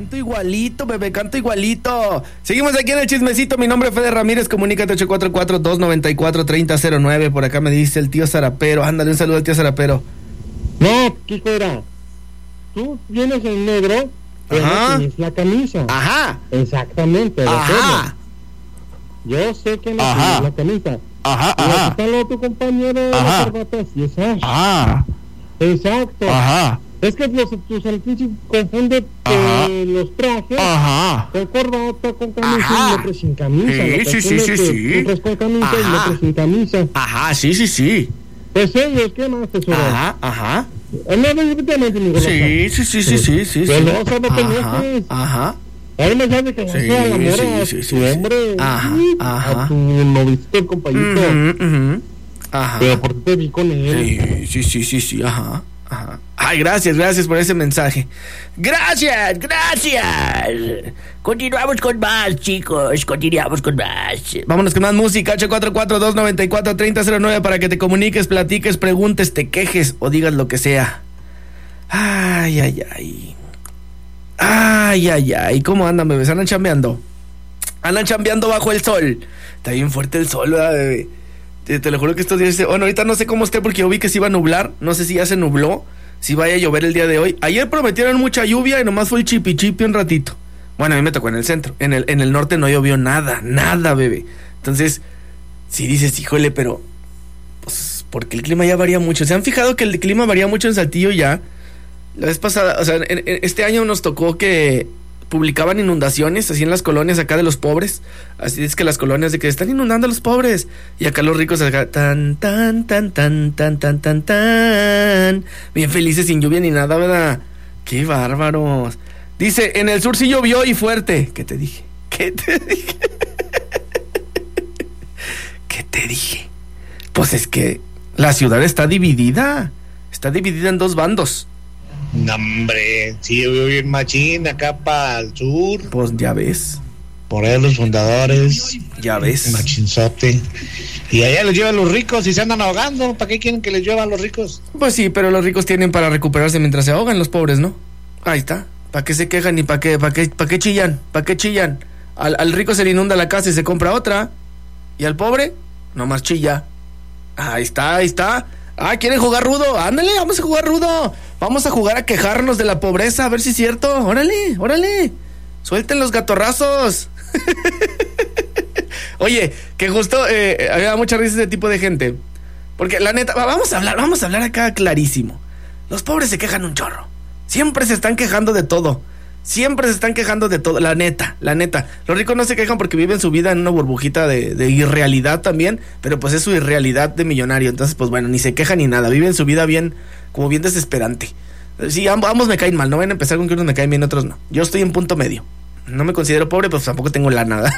Canto igualito, bebé, canto igualito. Seguimos aquí en el chismecito. Mi nombre es Fede Ramírez. Comunícate 844-294-3009. Por acá me dice el tío Zarapero. Ándale, un saludo al tío Zarapero. No, Kiko, era. Tú vienes en negro, pero no tienes la camisa. Ajá. Exactamente. Ajá. Yo sé que no tienes la camisa. Ajá, y aquí está el otro compañero de la corbata, y es Ash. Ajá. Exacto. Ajá. Es que tu Salchichi confunde los trajes con corbata, con camisa y otros sin camisa. Sí. Otros con camisa y otros sin camisa. Ajá, sí. Pues ellos, ¿qué más, tesoro? Ajá. No, definitivamente, mi corazón. Sí. Velosa, no te enojes. Ajá. Además, sabes que vas a enamorar a tu hombre, a tu novicito, el compañito. Ajá. Pero por qué te vi con él. Sí, ajá. Ay, gracias por ese mensaje. Gracias. Continuamos con más, chicos. Vámonos con más música. 844-294-3009 para que te comuniques, platiques, preguntes, te quejes o digas lo que sea. Ay. ¿Cómo andan, bebés? ¿Andan chambeando bajo el sol? Está bien fuerte el sol, ¿verdad, bebé? Te lo juro que estos días... Bueno, ahorita no sé cómo esté porque yo vi que se iba a nublar. No sé si ya se nubló, si vaya a llover el día de hoy. Ayer prometieron mucha lluvia y nomás fue el chipi un ratito. Bueno, a mí me tocó en el centro. En el norte no llovió nada, bebé. Entonces, si dices, híjole, pero... Pues, porque el clima ya varía mucho. ¿Se han fijado que el clima varía mucho en Saltillo ya? La vez pasada, o sea, en este año nos tocó que... publicaban inundaciones así en las colonias acá de los pobres. Así es que las colonias de que están inundando a los pobres y acá los ricos acá tan bien felices sin lluvia ni nada, ¿verdad? Qué bárbaros. Dice, en el sur sí llovió y fuerte. ¿Qué te dije? Pues es que la ciudad está dividida en dos bandos. No, hombre, sí, yo vivo bien machín acá para el sur. Pues ya ves. Por ahí los fundadores. Ya ves. Machinzote. Y allá los llevan los ricos y se andan ahogando. ¿Para qué quieren que les lluevan los ricos? Pues sí, pero los ricos tienen para recuperarse mientras se ahogan, los pobres, ¿no? Ahí está. ¿Para qué se quejan y para qué chillan? ¿Para qué chillan? Al rico se le inunda la casa y se compra otra. Y al pobre, nomás chilla. Ahí está. ¿Quieren jugar rudo? Ándale, vamos a jugar rudo. Vamos a jugar a quejarnos de la pobreza, a ver si es cierto. Órale. Suelten los gatorrazos. Oye, que justo había mucha risa ese tipo de gente. Porque la neta, vamos a hablar acá clarísimo. Los pobres se quejan un chorro. Siempre se están quejando de todo. La neta. Los ricos no se quejan porque viven su vida en una burbujita de irrealidad también, pero pues es su irrealidad de millonario. Entonces, pues bueno, ni se quejan ni nada. Viven su vida bien, como bien desesperante. Sí, ambos me caen mal. No van a empezar con que unos me caen bien, otros no. Yo estoy en punto medio. No me considero pobre, pues tampoco tengo la nada.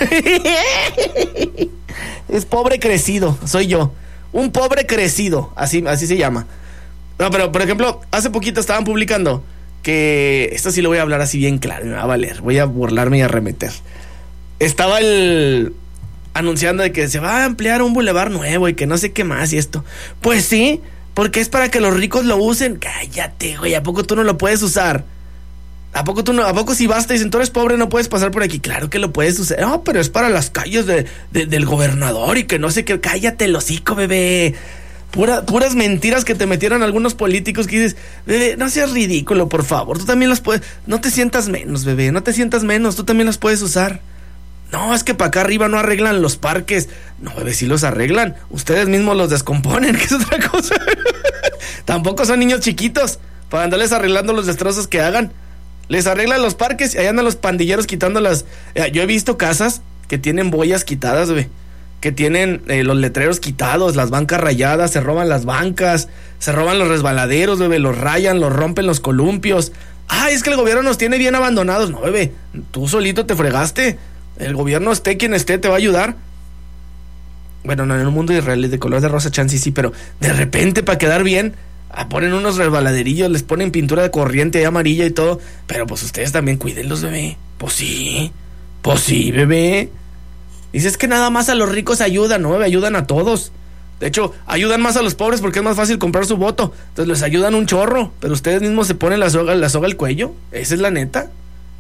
Es pobre crecido, soy yo. Un pobre crecido, así se llama. No, pero por ejemplo, hace poquito estaban publicando que esto sí lo voy a hablar así bien claro, me va a valer, voy a burlarme y arremeter. Estaba anunciando de que se va a ampliar un bulevar nuevo y que no sé qué más y esto. Pues sí, porque es para que los ricos lo usen. Cállate, güey, ¿a poco tú no lo puedes usar? ¿A poco si basta y dicen, tú eres pobre, no puedes pasar por aquí? Claro que lo puedes usar. No, pero es para las calles del gobernador y que no sé qué. Cállate el hocico, bebé. Puras mentiras que te metieron algunos políticos que dices, bebé, no seas ridículo, por favor. Tú también las puedes. No te sientas menos, bebé. No te sientas menos. Tú también las puedes usar. No, es que para acá arriba no arreglan los parques. No, bebé, sí los arreglan. Ustedes mismos los descomponen, que es otra cosa. Tampoco son niños chiquitos para andarles arreglando los destrozos que hagan. Les arreglan los parques y ahí andan los pandilleros quitando las... Yo he visto casas que tienen boyas quitadas, bebé. Que tienen los letreros quitados, las bancas rayadas, se roban las bancas, se roban los resbaladeros, bebé, los rayan, los rompen los columpios. Es que el gobierno nos tiene bien abandonados. No, bebé, tú solito te fregaste. El gobierno, esté quien esté, te va a ayudar. Bueno, no, en un mundo israelí de color de rosa, chance sí, pero de repente para quedar bien, ponen unos resbaladerillos, les ponen pintura de corriente ahí amarilla y todo. Pero pues ustedes también cuídenlos, bebé. Pues sí, bebé. Dices que nada más a los ricos ayudan, ¿no? Ayudan a todos. De hecho, ayudan más a los pobres porque es más fácil comprar su voto. Entonces les ayudan un chorro, pero ustedes mismos se ponen la soga al cuello. Esa es la neta.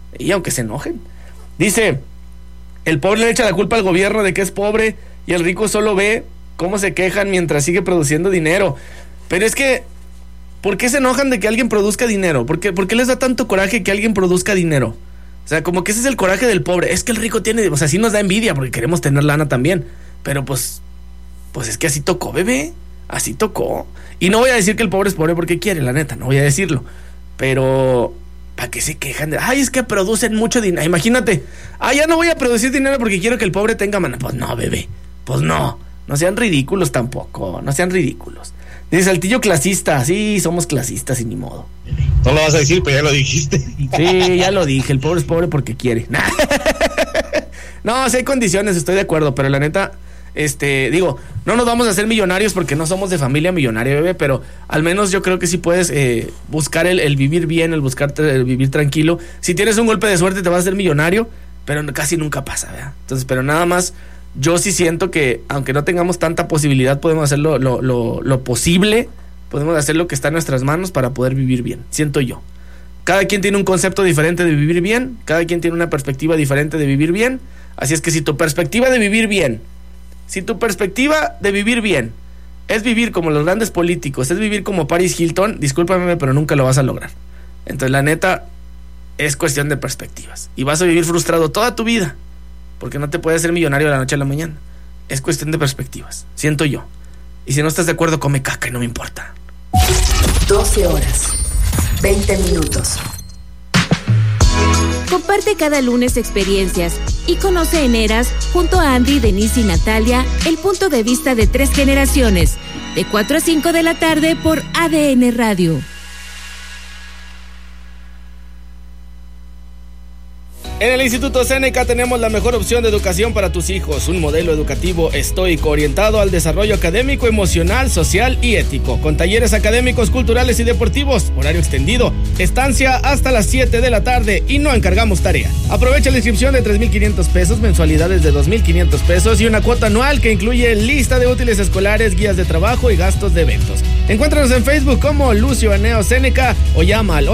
Y aunque se enojen. Dice, el pobre le echa la culpa al gobierno de que es pobre y el rico solo ve cómo se quejan mientras sigue produciendo dinero. Pero es que, ¿por qué se enojan de que alguien produzca dinero? ¿Por qué les da tanto coraje que alguien produzca dinero? O sea, como que ese es el coraje del pobre. Es que el rico tiene, o sea, sí nos da envidia porque queremos tener lana también. Pero pues es que así tocó, bebé. Así tocó. Y no voy a decir que el pobre es pobre porque quiere, la neta, no voy a decirlo. Pero, ¿para qué se quejan? Ay, es que producen mucho dinero. Imagínate, ya no voy a producir dinero porque quiero que el pobre tenga mana. Pues no, bebé, pues no. No sean ridículos tampoco, no sean ridículos. Dice Saltillo clasista, sí, somos clasistas y ni modo. No lo vas a decir, pero ya lo dijiste. Sí, ya lo dije, el pobre es pobre porque quiere. No, sí hay condiciones, estoy de acuerdo, pero la neta, digo, no nos vamos a hacer millonarios porque no somos de familia millonaria, bebé, pero al menos yo creo que sí puedes buscar el vivir bien, el buscar el vivir tranquilo. Si tienes un golpe de suerte te vas a hacer millonario, pero casi nunca pasa, ¿verdad? Entonces, pero nada más, yo sí siento que aunque no tengamos tanta posibilidad, podemos hacer lo posible, podemos hacer lo que está en nuestras manos para poder vivir bien, siento yo. Cada quien tiene un concepto diferente de vivir bien, cada quien tiene una perspectiva diferente de vivir bien, así es que si tu perspectiva de vivir bien es vivir como los grandes políticos, es vivir como Paris Hilton, discúlpame, pero nunca lo vas a lograr. Entonces la neta es cuestión de perspectivas y vas a vivir frustrado toda tu vida porque no te puedes hacer millonario de la noche a la mañana. Es cuestión de perspectivas, siento yo. Y si no estás de acuerdo, come caca y no me importa. 12 horas, 20 minutos. Comparte cada lunes experiencias y conoce en Eras, junto a Andy, Denise y Natalia, el punto de vista de 3 generaciones, de 4 a 5 de la tarde por ADN Radio. En el Instituto Seneca tenemos la mejor opción de educación para tus hijos, un modelo educativo estoico orientado al desarrollo académico, emocional, social y ético, con talleres académicos, culturales y deportivos, horario extendido, estancia hasta las 7 de la tarde y no encargamos tarea. Aprovecha la inscripción de 3,500 pesos, mensualidades de 2,500 pesos y una cuota anual que incluye lista de útiles escolares, guías de trabajo y gastos de eventos. Encuéntranos en Facebook como Lucio Aneo Seneca o llama al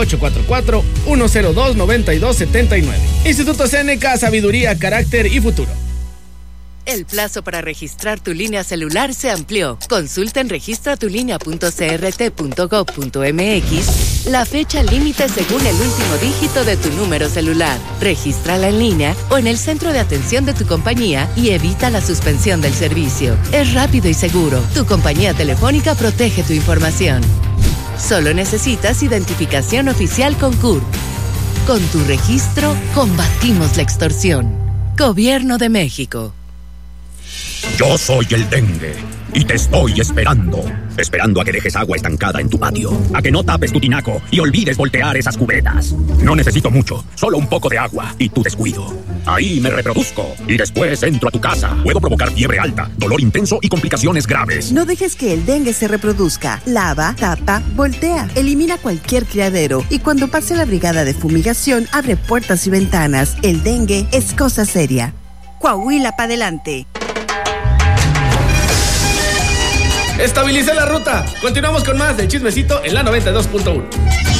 844-102-9279. Instituto Seneca, sabiduría, carácter y futuro. El plazo para registrar tu línea celular se amplió. Consulta en registratulinea.crt.gov.mx la fecha límite según el último dígito de tu número celular. Regístrala en línea o en el centro de atención de tu compañía y evita la suspensión del servicio. Es rápido y seguro. Tu compañía telefónica protege tu información. Solo necesitas identificación oficial con CURP. Con tu registro, combatimos la extorsión. Gobierno de México. Yo soy el dengue y te estoy esperando a que dejes agua estancada en tu patio, a que no tapes tu tinaco y olvides voltear esas cubetas. No necesito mucho, solo un poco de agua y tu descuido. Ahí me reproduzco y después entro a tu casa. Puedo provocar fiebre alta, dolor intenso y complicaciones graves. No dejes que el dengue se reproduzca. Lava, tapa, voltea. Elimina cualquier criadero y cuando pase la brigada de fumigación, abre puertas y ventanas. El dengue es cosa seria. Coahuila pa' adelante. Estabilicé la ruta. Continuamos con más del chismecito en la 92.1.